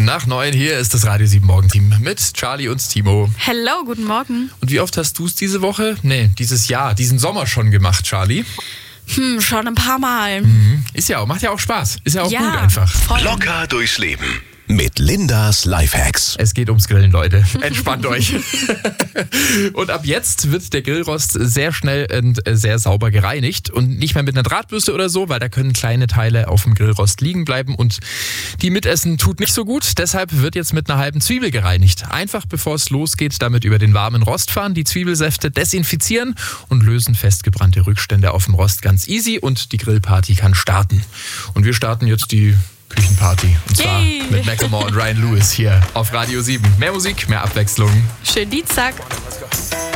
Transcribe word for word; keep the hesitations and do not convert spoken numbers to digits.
nach neun. Hier ist das Radio sieben Morgenteam mit Charlie und Timo. Hello, guten Morgen. Und wie oft hast du es diese Woche? Nee, dieses Jahr, diesen Sommer schon gemacht, Charlie? Hm, schon ein paar Mal. Mhm. Ist ja auch, macht ja auch Spaß. Ist ja auch ja, gut einfach. Voll. Locker durchs Leben mit Lindas Lifehacks. Es geht ums Grillen, Leute. Entspannt euch. Und ab jetzt wird der Grillrost sehr schnell und sehr sauber gereinigt. Und nicht mehr mit einer Drahtbürste oder so, weil da können kleine Teile auf dem Grillrost liegen bleiben. Und die Mitessen tut nicht so gut. Deshalb wird jetzt mit einer halben Zwiebel gereinigt. Einfach bevor es losgeht, damit über den warmen Rost fahren, die Zwiebelsäfte desinfizieren und lösen festgebrannte Rückstände auf dem Rost ganz easy. Und die Grillparty kann starten. Und wir starten jetzt die Küchenparty. Und zwar Yay. mit Macklemore und Ryan Lewis hier auf Radio sieben. Mehr Musik, mehr Abwechslung. Schönen Dienstag.